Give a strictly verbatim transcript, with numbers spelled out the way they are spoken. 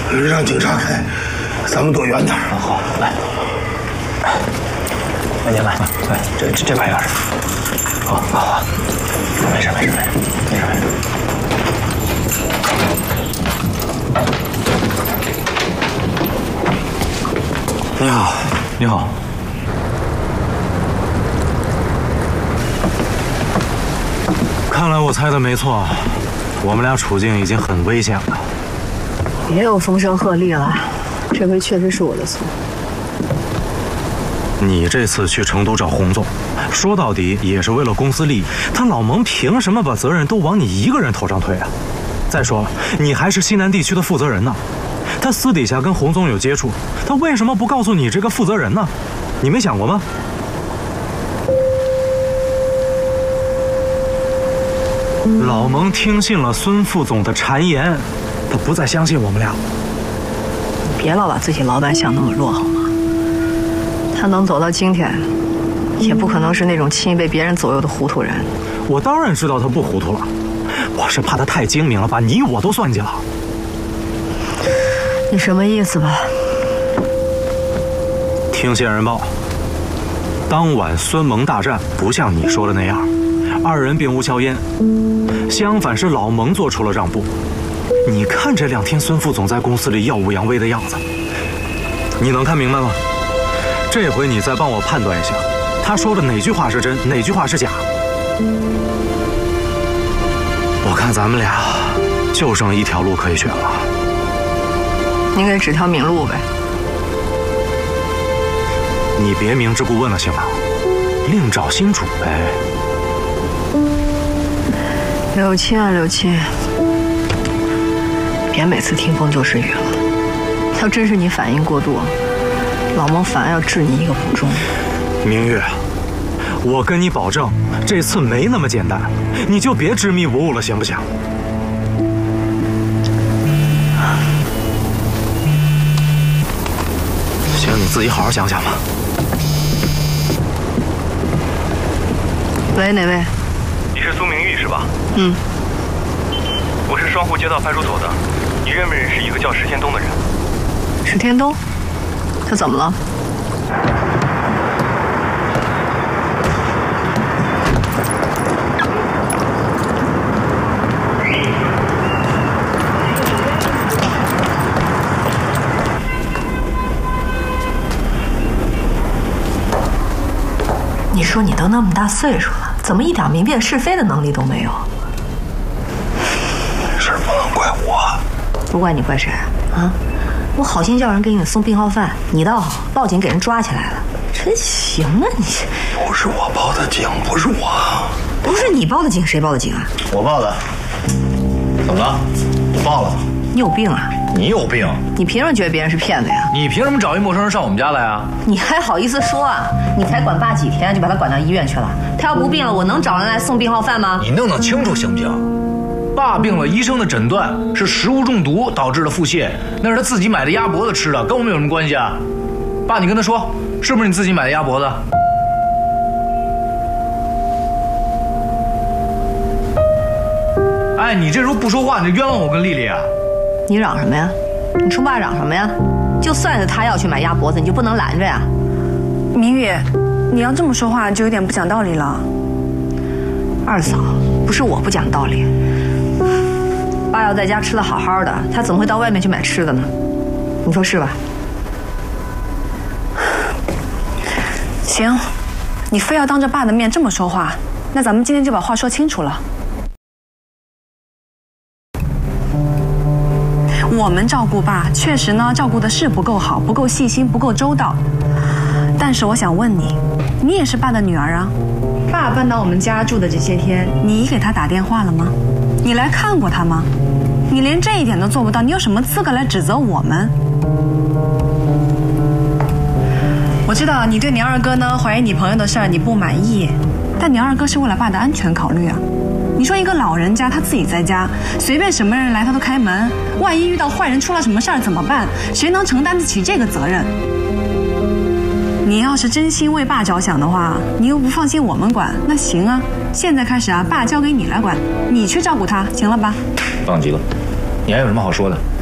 让警察开，咱们躲远点。 好，来，来您来，来，这这这把钥匙。好，好，好，没事，没事，没事，没事，没事。你好，你好。看来我猜的没错，我们俩处境已经很危险了。 别有风声鹤唳了，这回确实是我的错。 你这次去成都找洪总，说到底也是为了公司利益。他老蒙凭什么把责任都往你一个人头上推啊？再说了，你还是西南地区的负责人呢。他私底下跟洪总有接触，他为什么不告诉你这个负责人呢？你没想过吗？老蒙听信了孙副总的谗言，他不再相信我们俩了。 你别老把自己老板想那么弱好吗？他能走到今天，也不可能是那种轻易被别人左右的糊涂人。 我当然知道他不糊涂了，我是怕他太精明了，把你我都算计了。 你什么意思吧？ 听线人报，当晚孙蒙大战不像你说的那样，二人并无硝烟，相反是老蒙做出了让步。你看这两天孙副总在公司里耀武扬威的样子，你能看明白吗？这回你再帮我判断一下，他说的哪句话是真，哪句话是假？我看咱们俩就剩一条路可以选了。 你给指条明路呗。 你别明知故问了行吗？另找新主呗。 柳青啊，柳青，别每次听风就是雨了。要真是你反应过度，老蒙反而要治你一个不忠。 明月，我跟你保证，这次没那么简单，你就别执迷不悟了，行不行？行，你自己好好想想吧。 喂，哪位？ 你是苏明玉是吧？ 嗯。 我是双湖街道派出所的，你认不认识一个叫石天东的人？ 石天东？他怎么了？你说你都那么大岁数了，怎么一点明辨是非的能力都没有？ 这事儿不能怪我。 不怪你，怪谁啊？我好心叫人给你送病号饭，你倒好，报警给人抓起来了，真行啊你！ 不是我报的警，不是我。 不是你报的警，谁报的警啊？ 我报的。怎么了？我报了。 你有病啊！ 你有病！ 你凭什么觉得别人是骗子呀？ 你凭什么找一陌生人上我们家来啊？ 你还好意思说啊？你才管爸几天就把他管到医院去了？他要不病了，我能找人来送病号饭吗？ 你弄弄清楚行不行？爸病了，医生的诊断是食物中毒导致的腹泻，那是他自己买的鸭脖子吃的，跟我们有什么关系啊？爸，你跟他说，是不是你自己买的鸭脖子？哎，你这时候不说话，你就冤枉我跟丽丽啊！ 你嚷什么呀？你冲爸嚷什么呀？就算是他要去买鸭脖子，你就不能拦着呀？ 明宇，你要这么说话就有点不讲道理了。 二嫂，不是我不讲道理。爸要在家吃的好好的，他怎么会到外面去买吃的呢？你说是吧？ 行，你非要当着爸的面这么说话，那咱们今天就把话说清楚了。我们照顾爸，确实呢照顾的是不够好，不够细心，不够周到。但是我想问你，你也是爸的女儿啊。爸搬到我们家住的这些天，你给他打电话了吗？你来看过他吗？你连这一点都做不到，你有什么资格来指责我们？我知道你对你二哥呢怀疑你朋友的事儿你不满意，但你二哥是为了爸的安全考虑啊。你说一个老人家他自己在家，随便什么人来他都开门，万一遇到坏人出了什么事儿怎么办？谁能承担得起这个责任？你要是真心为爸着想的话，你又不放心我们管，那行啊，现在开始啊，爸交给你来管，你去照顾他，行了吧？ 放急了，你还有什么好说的？